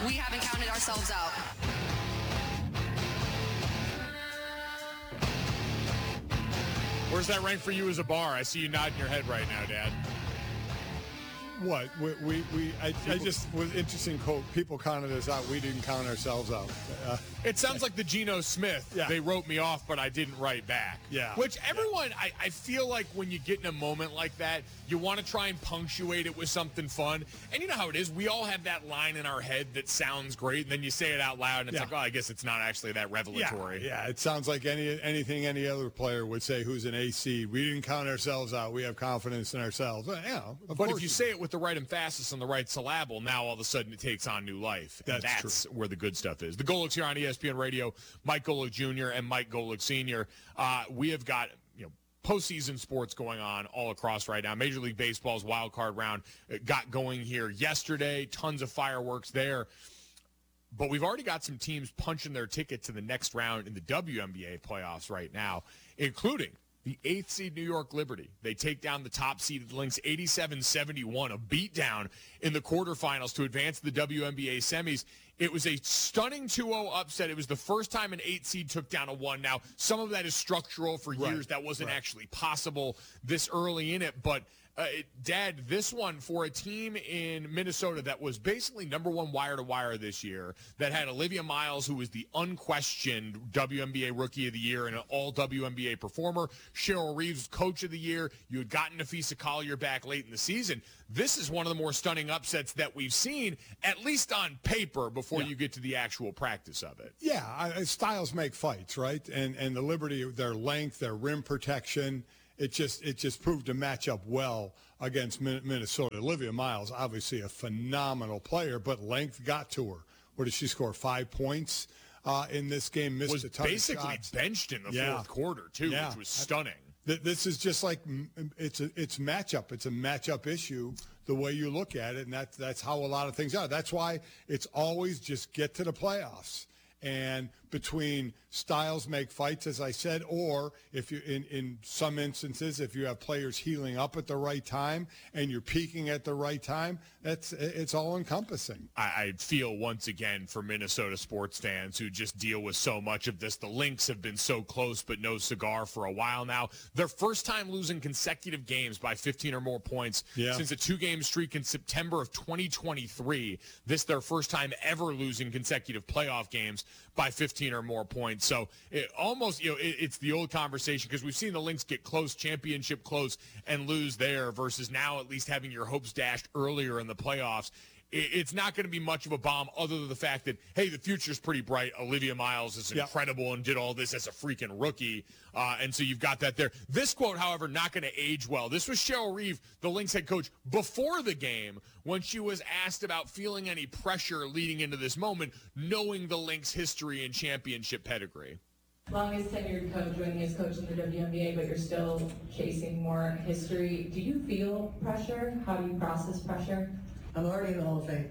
we haven't counted ourselves out. Where's that rank for you as a bar? I see you nodding your head right now, Dad. What? I just was interesting quote. People counted us out. We didn't count ourselves out. It sounds like the Geno Smith. Yeah. They wrote me off, but I didn't write back. Yeah. Which everyone, I feel like when you get in a moment like that, you want to try and punctuate it with something fun. And you know how it is. We all have that line in our head that sounds great, and then you say it out loud, and it's like, oh, I guess it's not actually that revelatory. Yeah. It sounds like anything any other player would say who's an AC. We didn't count ourselves out. We have confidence in ourselves. But if you say it with the right emphasis and the right syllable, now all of a sudden it takes on new life. That's where the good stuff is. The Golics here on ESPN Radio, Mike Golic Jr. and Mike Golic Sr. We have got postseason sports going on all across right now. Major League Baseball's wild card round got going here yesterday. Tons of fireworks there. But we've already got some teams punching their ticket to the next round in the WNBA playoffs right now, including the 8th seed New York Liberty. They take down the top-seeded Lynx 87-71, a beatdown in the quarterfinals to advance to the WNBA semis. It was a stunning 2-0 upset. It was the first time an 8 seed took down a 1. Now, some of that is structural. For years, that wasn't actually possible this early in it. But, Dad, this one for a team in Minnesota that was basically number one wire-to-wire this year, that had Olivia Miles, who was the unquestioned WNBA Rookie of the Year and an all-WNBA performer, Cheryl Reeves, Coach of the Year. You had gotten Nafisa Collier back late in the season. This is one of the more stunning upsets that we've seen, at least on paper, before you get to the actual practice of it. Yeah, styles make fights, right? And the Liberty, their length, their rim protection, it just proved to match up well against Minnesota. Olivia Miles, obviously a phenomenal player, but length got to her. What did she score? 5 points in this game? Missed a ton of shots. Was basically benched in the fourth quarter, too, which was stunning. This is just like it's matchup. It's a matchup issue the way you look at it, and that's how a lot of things are. That's why it's always just get to the playoffs. And between styles make fights, as I said, or if you in some instances, if you have players healing up at the right time and you're peaking at the right time, it's all encompassing. I feel once again for Minnesota sports fans who just deal with so much of this. The Lynx have been so close but no cigar for a while now. Their first time losing consecutive games by 15 or more points since a 2-game streak in September of 2023. This their first time ever losing consecutive playoff games by 15 or more points. So it almost, it's the old conversation because we've seen the Lynx get close, championship close, and lose there versus now at least having your hopes dashed earlier in the playoffs. It's not going to be much of a bomb other than the fact that, hey, the future's pretty bright. Olivia Miles is incredible and did all this as a freaking rookie. And so you've got that there. This quote, however, not going to age well. This was Cheryl Reeve, the Lynx head coach, before the game when she was asked about feeling any pressure leading into this moment, knowing the Lynx history and championship pedigree. Longest tenured coach, winningest coach in the WNBA, but you're still chasing more history. Do you feel pressure? How do you process pressure? I'm already in the Hall of Fame.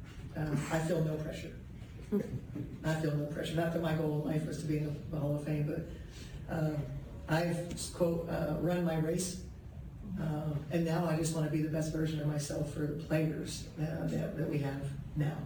I feel no pressure. I feel no pressure. Not that my goal in life was to be in the Hall of Fame, but I've, quote, run my race. And now I just want to be the best version of myself for the players that we have now.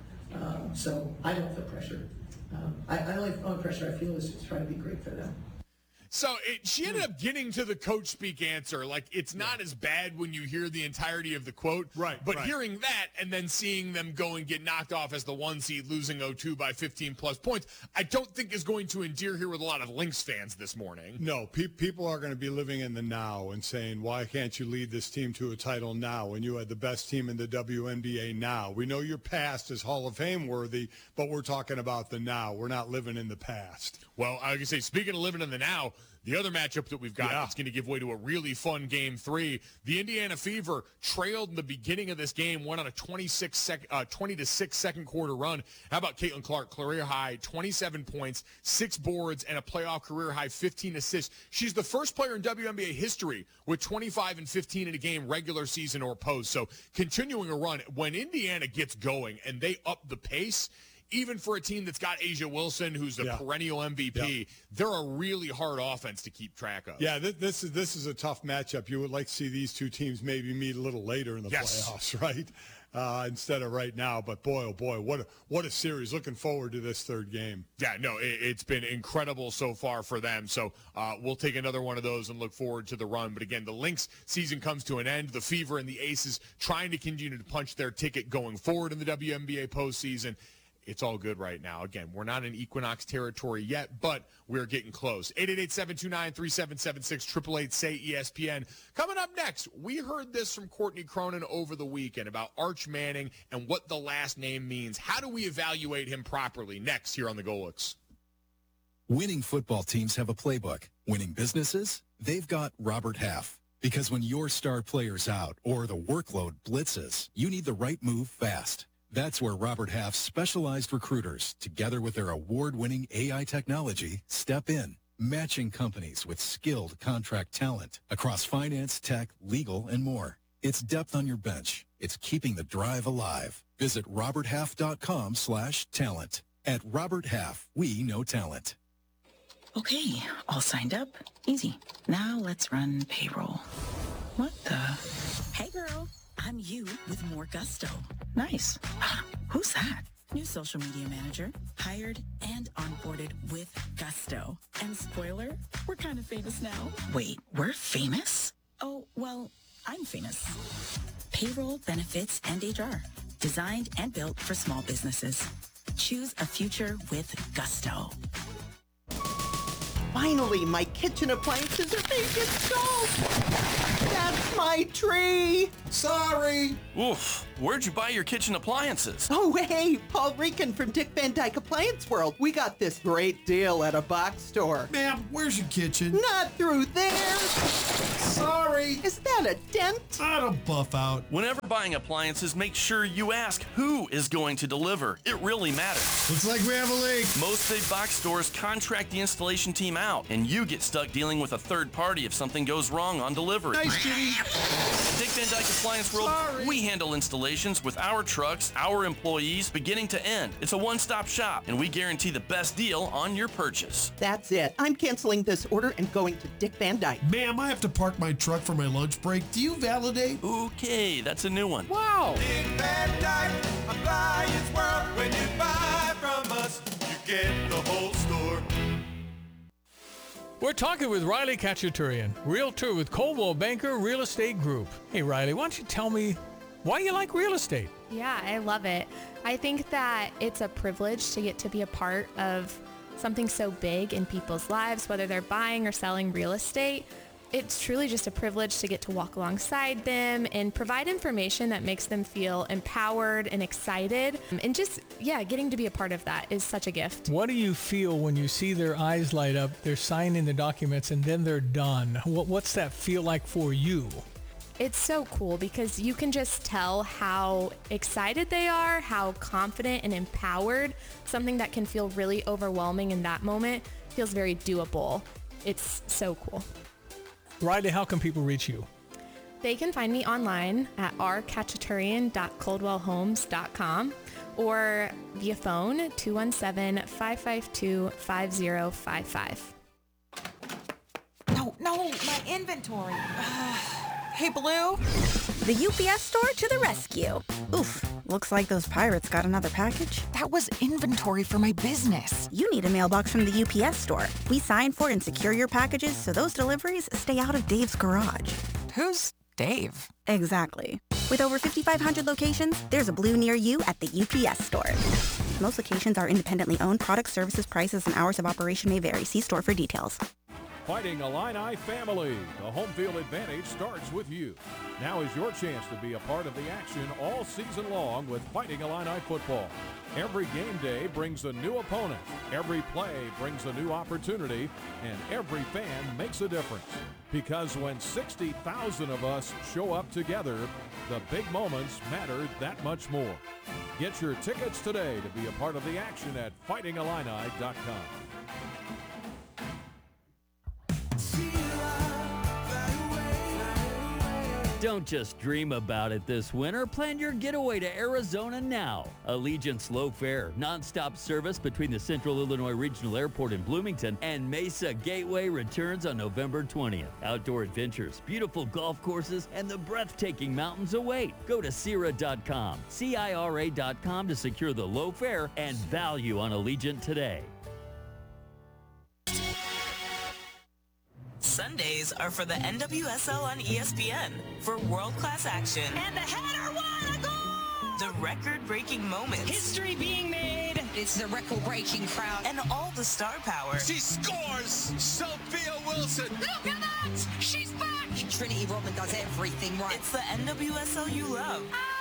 So I don't feel pressure. The only pressure I feel is to try to be great for them. So she ended up getting to the coach speak answer. Like, it's not as bad when you hear the entirety of the quote. Right. But hearing that and then seeing them go and get knocked off as the 1 seed, losing 0-2 by 15-plus points, I don't think is going to endear here with a lot of Lynx fans this morning. No, people are going to be living in the now and saying, why can't you lead this team to a title now when you had the best team in the WNBA now? We know your past is Hall of Fame worthy, but we're talking about the now. We're not living in the past. Well, I can say, speaking of living in the now, the other matchup that we've got that's going to give way to a really fun Game 3, the Indiana Fever trailed in the beginning of this game, went on a 20-6 second quarter run. How about Caitlin Clark, career high, 27 points, 6 boards, and a playoff career high 15 assists. She's the first player in WNBA history with 25 and 15 in a game, regular season or post. So continuing a run. When Indiana gets going and they up the pace, even for a team that's got A'ja Wilson, who's the perennial MVP, they're a really hard offense to keep track of. Yeah, this is a tough matchup. You would like to see these two teams maybe meet a little later in the playoffs, right? instead of right now. But boy, oh boy, what a series. Looking forward to this third game. Yeah, no, it's been incredible so far for them. So we'll take another one of those and look forward to the run. But again, the Lynx season comes to an end. The Fever and the Aces trying to continue to punch their ticket going forward in the WNBA postseason. It's all good right now. Again, we're not in Equinox territory yet, but we're getting close. 888-729-3776, 888-SAY-ESPN. Coming up next, we heard this from Courtney Cronin over the weekend about Arch Manning and what the last name means. How do we evaluate him properly? Next here on the Golics. Winning football teams have a playbook. Winning businesses, they've got Robert Half. Because when your star player's out or the workload blitzes, you need the right move fast. That's where Robert Half's specialized recruiters, together with their award-winning AI technology, step in, matching companies with skilled contract talent across finance, tech, legal, and more. It's depth on your bench. It's keeping the drive alive. Visit roberthalf.com/talent. At Robert Half, we know talent. Okay, all signed up. Easy. Now let's run payroll. What the? Hey, girl. I'm you with more gusto. Nice. Who's that? New social media manager. Hired and onboarded with gusto. And spoiler, we're kind of famous now. Wait, we're famous? Oh, well, I'm famous. Payroll, benefits, and HR. Designed and built for small businesses. Choose a future with gusto. Finally, my kitchen appliances are being installed. That's my tree. Sorry. Oof, where'd you buy your kitchen appliances? Oh, hey, Paul Rican from Dick Van Dyke Appliance World. We got this great deal at a box store. Ma'am, where's your kitchen? Not through there. Sorry. Is that a dent? I don't buff out. Whenever buying appliances, make sure you ask who is going to deliver. It really matters. Looks like we have a leak. Most big box stores contract the installation team out, and you get stuck dealing with a third party if something goes wrong on delivery. Nice, Jimmy. Dick Van Dyke Appliance World, we handle installations with our trucks, our employees, beginning to end. It's a one-stop shop, and we guarantee the best deal on your purchase. That's it. I'm canceling this order and going to Dick Van Dyke. Ma'am, I have to park my truck for my lunch break. Do you validate? Okay, that's a new one. Wow. Dick Van Dyke Appliance World. When you buy from us, you get the whole store. We're talking with Riley Khachaturian, realtor with Coldwell Banker Real Estate Group. Hey, Riley, why don't you tell me why you like real estate? Yeah, I love it. I think that it's a privilege to get to be a part of something so big in people's lives, whether they're buying or selling real estate. It's truly just a privilege to get to walk alongside them and provide information that makes them feel empowered and excited. And just, getting to be a part of that is such a gift. What do you feel when you see their eyes light up, they're signing the documents, and then they're done? What's that feel like for you? It's so cool because you can just tell how excited they are, how confident and empowered. Something that can feel really overwhelming in that moment feels very doable. It's so cool. Riley, how can people reach you? They can find me online at rkhachaturian.coldwellhomes.com or via phone 217-552-5055. No, my inventory. Hey, Blue. The UPS store to the rescue. Oof, looks like those pirates got another package. That was inventory for my business. You need a mailbox from the UPS store. We sign for and secure your packages so those deliveries stay out of Dave's garage. Who's Dave? Exactly. With over 5,500 locations, there's a Blue near you at the UPS store. Most locations are independently owned. Product, services, prices, and hours of operation may vary. See store for details. Fighting Illini family. The home field advantage starts with you. Now is your chance to be a part of the action all season long with Fighting Illini football. Every game day brings a new opponent. Every play brings a new opportunity. And every fan makes a difference. Because when 60,000 of us show up together, the big moments matter that much more. Get your tickets today to be a part of the action at fightingillini.com. Don't just dream about it this winter. Plan your getaway to Arizona now. Allegiant Slow Fare, nonstop service between the Central Illinois Regional Airport in Bloomington and Mesa Gateway returns on November 20th. Outdoor adventures, beautiful golf courses, and the breathtaking mountains await. Go to Cira.com, CIRA.com to secure the low fare and value on Allegiant today. Sundays are for the NWSL on ESPN for world-class action. And the header, what a goal! The record-breaking moments. History being made. It's the record-breaking crowd. And all the star power. She scores! Sophia Wilson! Look at that! She's back! Trinity Rodman does everything right. It's the NWSL you love.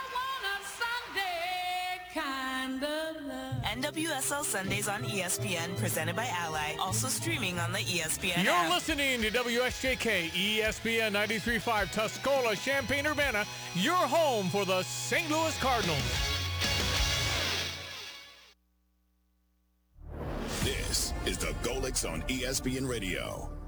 NWSL Sundays on ESPN, presented by Ally. Also streaming on the ESPN You're app. listening to WSJK ESPN 93.5 Tuscola, Champaign-Urbana, your home for the St. Louis Cardinals. This is the Golics on ESPN Radio.